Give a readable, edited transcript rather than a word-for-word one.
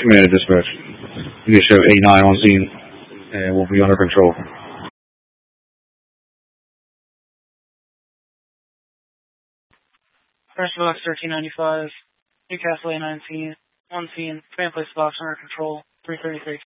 Commander Dispatch. You can show A9 on scene, and we'll be under control. First Box 1395, Newcastle A19, on scene, command place box under control, 333.